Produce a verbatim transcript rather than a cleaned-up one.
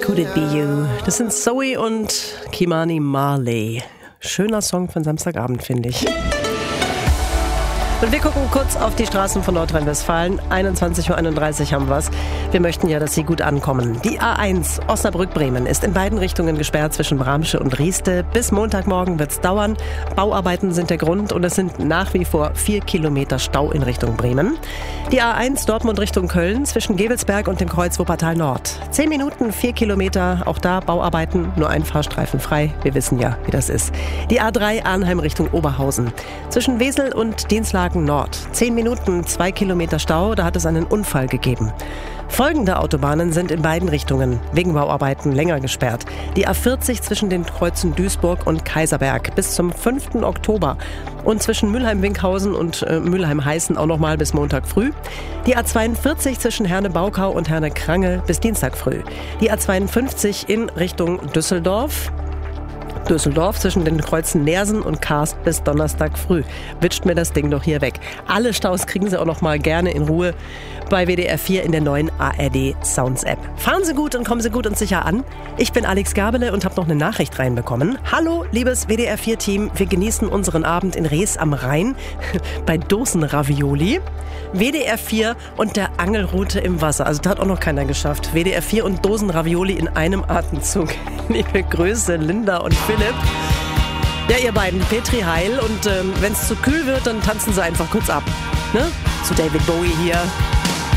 Could It Be You? Das sind Zoe und Kimani Marley. Schöner Song von Samstagabend, finde ich. Und wir gucken kurz auf die Straßen von Nordrhein-Westfalen. einundzwanzig Uhr einunddreißig haben wir's. Wir möchten ja, dass Sie gut ankommen. Die A eins Osnabrück-Bremen ist in beiden Richtungen gesperrt zwischen Bramsche und Rieste. Bis Montagmorgen wird's dauern. Bauarbeiten sind der Grund und es sind nach wie vor vier Kilometer Stau in Richtung Bremen. Die A eins Dortmund Richtung Köln zwischen Gevelsberg und dem Kreuz Wuppertal Nord. Zehn Minuten, vier Kilometer, auch da Bauarbeiten, nur ein Fahrstreifen frei. Wir wissen ja, wie das ist. Die A drei Arnheim Richtung Oberhausen. Zwischen Wesel und Dienstlagen Nord. Zehn Minuten, zwei Kilometer Stau, da hat es einen Unfall gegeben. Folgende Autobahnen sind in beiden Richtungen wegen Bauarbeiten länger gesperrt. Die A vierzig zwischen den Kreuzen Duisburg und Kaiserberg bis zum fünften Oktober. Und zwischen Mülheim-Winkhausen und äh, Mülheim-Heißen auch nochmal bis Montag früh. Die A zweiundvierzig zwischen Herne-Baukau und Herne-Krange bis Dienstag früh. Die A zweiundfünfzig in Richtung Düsseldorf. Düsseldorf zwischen den Kreuzen Neersen und Karst bis Donnerstag früh. Witscht mir das Ding doch hier weg. Alle Staus kriegen Sie auch noch mal gerne in Ruhe bei W D R vier in der neuen A R D Sounds App. Fahren Sie gut und kommen Sie gut und sicher an. Ich bin Alex Gabele und habe noch eine Nachricht reinbekommen. Hallo, liebes W D R vier Team. Wir genießen unseren Abend in Rees am Rhein bei Dosenravioli. W D R vier und der Angelrute im Wasser. Also das hat auch noch keiner geschafft. W D R vier und Dosenravioli in einem Atemzug. Liebe Grüße, Linda und Philipp. Ja, ihr beiden, Petri Heil. Und ähm, wenn es zu kühl wird, dann tanzen sie einfach kurz ab. Ne? Zu David Bowie hier.